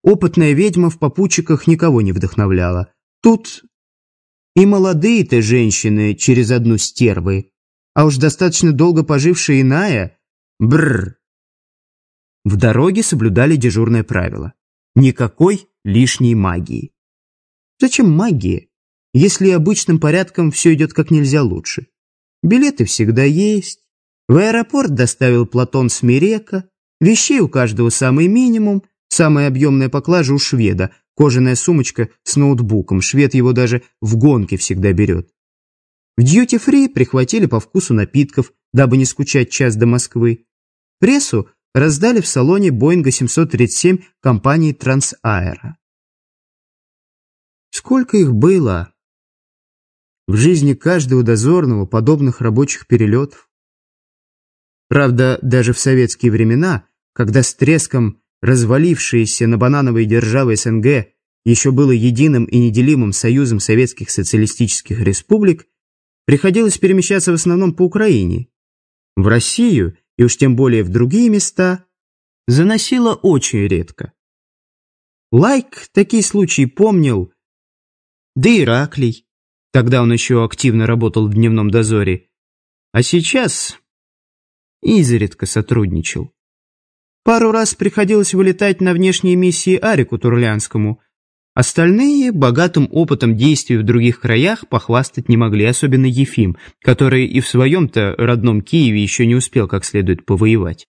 Опытная ведьма в попутчиках никого не вдохновляла. Тут и молодые-то женщины через одну стервы, а уж достаточно долго пожившая иная — бррр. В дороге соблюдали дежурное правило. Никакой лишней магии. Зачем магия, если обычным порядком все идет как нельзя лучше? Билеты всегда есть. В аэропорт доставил Платон Смирека. Вещей у каждого самый минимум. Самая объемная поклажа у шведа. Кожаная сумочка с ноутбуком. Швед его даже в гонке всегда берет. В дьюти-фри прихватили по вкусу напитков, дабы не скучать час до Москвы. Прессу раздали в салоне Боинга 737 компании Трансаэро. Сколько их было? В жизни каждого дозорного подобных рабочих перелетов. Правда, даже в советские времена, когда с треском развалившееся на банановые державы СНГ еще было единым и неделимым союзом советских социалистических республик, приходилось перемещаться в основном по Украине. В Россию, и уж тем более в другие места, заносило очень редко. Лайк такие случаи помнил, да и Ираклий, тогда он еще активно работал в дневном дозоре, а сейчас изредка сотрудничал. Пару раз приходилось вылетать на внешние миссии Арику Турлянскому. Остальные богатым опытом действий в других краях похвастать не могли, особенно Ефим, который и в своем-то родном Киеве еще не успел как следует повоевать.